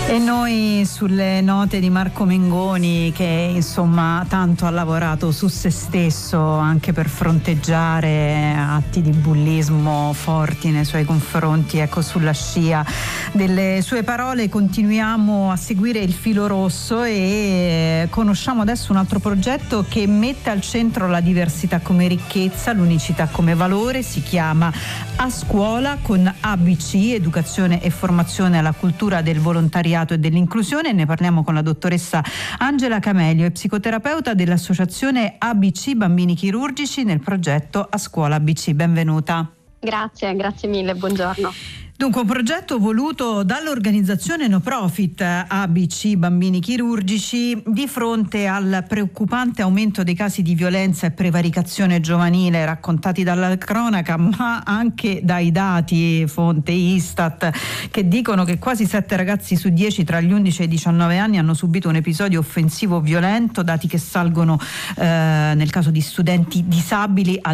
E noi sulle note di Marco Mengoni, che insomma tanto ha lavorato su se stesso anche per fronteggiare atti di bullismo forti nei suoi confronti, ecco, sulla scia delle sue parole continuiamo a seguire il filo rosso e conosciamo adesso un altro progetto che mette al centro la diversità come ricchezza, l'unicità come valore. Si chiama A Scuola, con ABC, educazione e formazione alla cultura del volontariato e dell'inclusione. Ne parliamo con la dottoressa Angela Camelio, è psicoterapeuta dell'associazione ABC Bambini Chirurgici nel progetto A Scuola ABC. Benvenuta. Grazie mille, buongiorno. Dunque, un progetto voluto dall'organizzazione no profit ABC Bambini Chirurgici di fronte al preoccupante aumento dei casi di violenza e prevaricazione giovanile raccontati dalla cronaca, ma anche dai dati fonte Istat, che dicono che quasi 7 ragazzi su 10 tra gli 11 e i 19 anni hanno subito un episodio offensivo violento, dati che salgono nel caso di studenti disabili al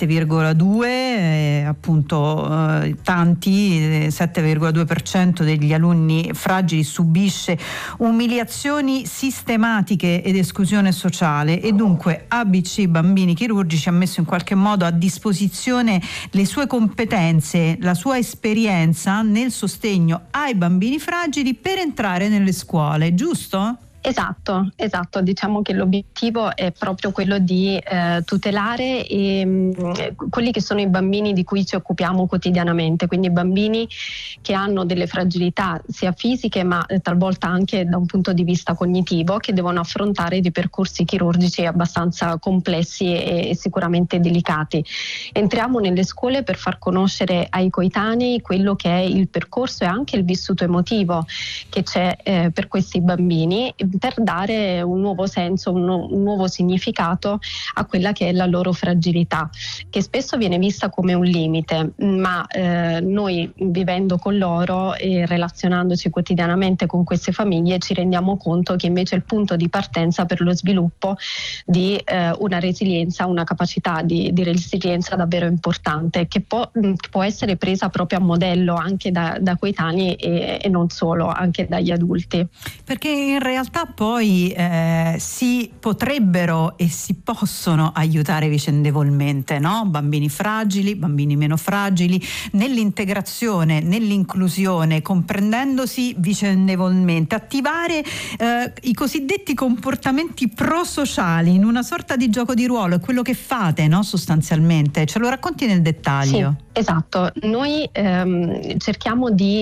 7,2, appunto tanti 7,2% degli alunni fragili subisce umiliazioni sistematiche ed esclusione sociale, e dunque ABC Bambini Chirurgici ha messo in qualche modo a disposizione le sue competenze, la sua esperienza nel sostegno ai bambini fragili per entrare nelle scuole, giusto? Esatto, diciamo che l'obiettivo è proprio quello di tutelare quelli che sono i bambini di cui ci occupiamo quotidianamente, quindi bambini che hanno delle fragilità sia fisiche ma talvolta anche da un punto di vista cognitivo, che devono affrontare dei percorsi chirurgici abbastanza complessi e sicuramente delicati. Entriamo nelle scuole per far conoscere ai coetanei quello che è il percorso e anche il vissuto emotivo che c'è per questi bambini, per dare un nuovo senso, un nuovo significato a quella che è la loro fragilità, che spesso viene vista come un limite, ma noi vivendo con loro e relazionandoci quotidianamente con queste famiglie ci rendiamo conto che invece è il punto di partenza per lo sviluppo di una resilienza, una capacità di resilienza davvero importante, che può essere presa proprio a modello anche da coetanei e non solo, anche dagli adulti. Perché in realtà poi si potrebbero e si possono aiutare vicendevolmente, no? Bambini fragili, bambini meno fragili, nell'integrazione, nell'inclusione, comprendendosi vicendevolmente, attivare i cosiddetti comportamenti prosociali in una sorta di gioco di ruolo. È quello che fate, no? Sostanzialmente, ce lo racconti nel dettaglio? Sì, esatto, noi cerchiamo di